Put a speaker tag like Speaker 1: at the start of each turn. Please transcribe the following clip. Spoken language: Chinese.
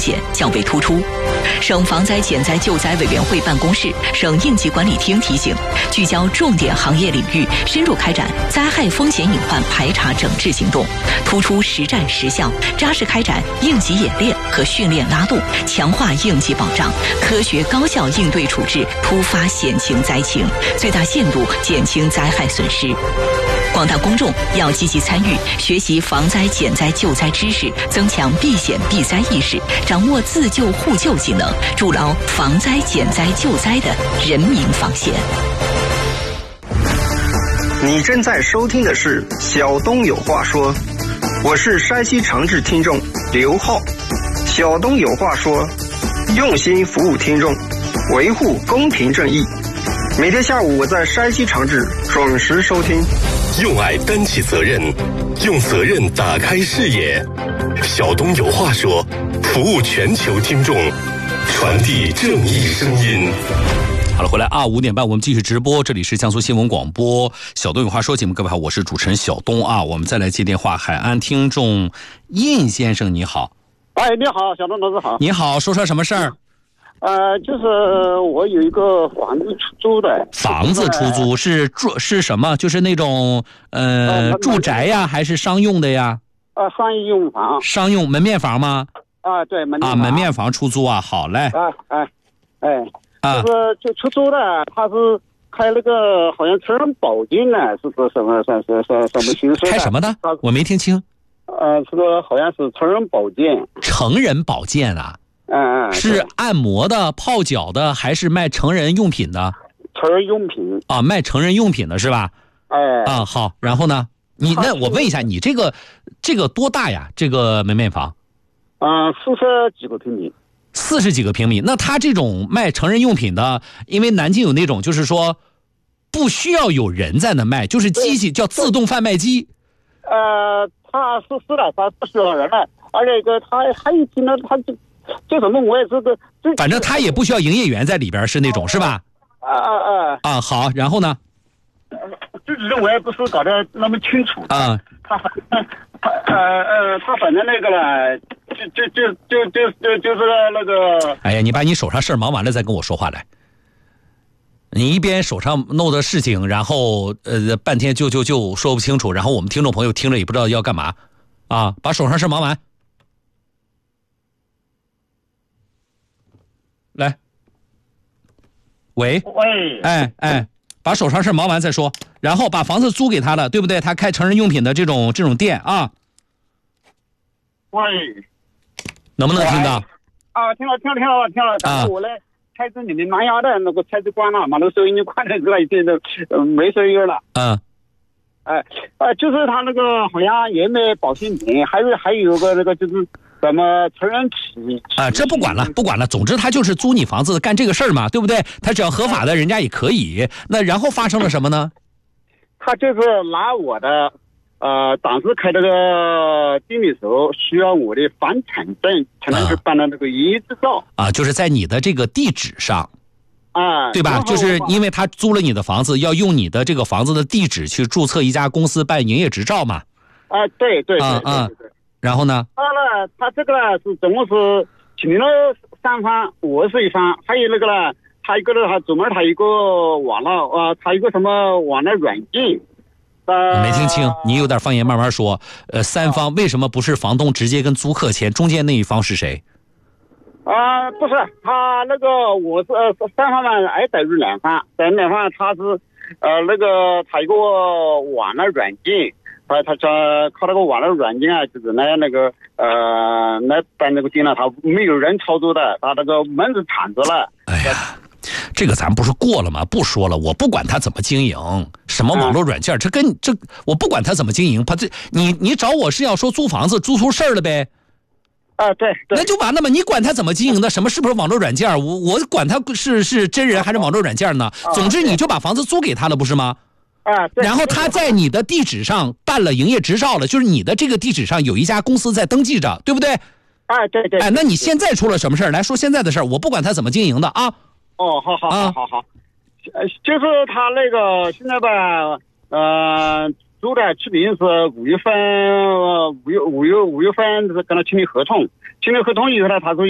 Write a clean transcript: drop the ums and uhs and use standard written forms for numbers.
Speaker 1: 险较为突出。省防灾减灾救灾委员会办公室、省应急管理厅提醒，聚焦重点行业领域，深入开展灾害风险隐患排查整治行动，突出实战实效，扎实开展应急演练和训练拉动，强化应急保障，科学高效应对处置突发险情灾情，最大限度减轻灾害损失。广大公众要积极参与，学习防灾减灾救灾知识，增强避险避灾意识，掌握自救互救技能，筑牢防灾减灾救灾的人民防线。
Speaker 2: 你正在收听的是小东有话说，我是山西长治听众刘浩。小东有话说，用心服务听众，维护公平正义。每天下午我在山西长治准时收听。
Speaker 3: 用爱担起责任，用责任打开视野。小东有话说，服务全球听众，传递正义声音。
Speaker 4: 好了，回来5点半我们继续直播，这里是江苏新闻广播小东有话说节目，各位好，我是主持人小东啊。我们再来接电话，海安听众印先生你好。
Speaker 5: 哎，你好，小东老师好。
Speaker 4: 你好，说什么事儿？
Speaker 5: 就是我有一个房子出租的。
Speaker 4: 房子出租是什么？就是那种住宅呀，还是商用的呀？
Speaker 5: 商业用房。
Speaker 4: 商用门面房吗？
Speaker 5: 对，门面房。
Speaker 4: 门面房出租啊，好嘞。
Speaker 5: 就出租的，他是开那个好像成人保健呢，是什么形式？
Speaker 4: 开什么的？我没听清。
Speaker 5: 这个好像是成人保健。
Speaker 4: 成人保健啊？是按摩的、泡脚的，还是卖成人用品的？
Speaker 5: 成人用品
Speaker 4: 啊，卖成人用品的是吧？好，然后呢？那我问一下，你这个多大呀？这个门面房
Speaker 5: ？40几个平米。
Speaker 4: 40几个平米，那他这种卖成人用品的，因为南京有那种就是说不需要有人在那卖，就是机器叫自动贩卖机。
Speaker 5: 他是的，他不需要人了，而且他还有听到他就什么我也是个，
Speaker 4: 反正他也不需要营业员在里边，是那种是吧？好，然后呢？
Speaker 5: 具体的我也不是搞得那么清楚。他反正那个了，就是那个。
Speaker 4: 哎呀，你把你手上事儿忙完了再跟我说话来。你一边手上弄的事情，然后半天就说不清楚，然后我们听众朋友听着也不知道要干嘛啊！把手上事忙完。来，喂，把手上事忙完再说，然后把房子租给他了，对不对？他开成人用品的这种店啊。
Speaker 5: 喂，
Speaker 4: 能不能听到？
Speaker 5: 听了。但是我呢，车子里面蓝牙的那个车子关了，马路收音机关了，那现在没声音了。就是他那个好像也没保险品，还有个那个就是什么成人体
Speaker 4: 这不管了，总之他就是租你房子干这个事儿嘛，对不对？他只要合法的，人家也可以。那然后发生了什么呢？
Speaker 5: 他就是拿我的当时开这个店的时候需要我的房产证才能去办的那个营业执照
Speaker 4: 就是在你的这个地址上对吧？就是因为他租了你的房子，要用你的这个房子的地址去注册一家公司办营业执照嘛。
Speaker 5: 对。
Speaker 4: 然后呢？
Speaker 5: 他这个呢是总共是请了3方，我是一方，还有那个呢，他一个呢，他专门他一个网络他一个什么网络软件。
Speaker 4: 没听清，你有点方言慢慢说。3方为什么不是房东直接跟租客签？中间那一方是谁？
Speaker 5: 不是他那个，我是3方嘛，还等于2方，等于2方他是那个他一个网络软件。他靠那个网络软件就是那个那办那个店了，他没有人操作的，他那个门是敞着了。
Speaker 4: 哎呀，这个咱不是过了吗？不说了，我不管他怎么经营，什么网络软件，我不管他怎么经营，你找我是要说租房子租出事儿了呗？
Speaker 5: 对，
Speaker 4: 那就完了嘛！你管他怎么经营的，什么是不是网络软件？我管他是真人还是网络软件呢？总之你就把房子租给他了，不是吗？然后他在你的地址上办了营业执照了，就是你的这个地址上有一家公司在登记着，对不对？
Speaker 5: 对。
Speaker 4: 那你现在出了什么事儿？来说现在的事儿，我不管他怎么经营的啊。
Speaker 5: 好。就是他那个现在吧，租的起名是5月份是跟他签订合同以后呢，他说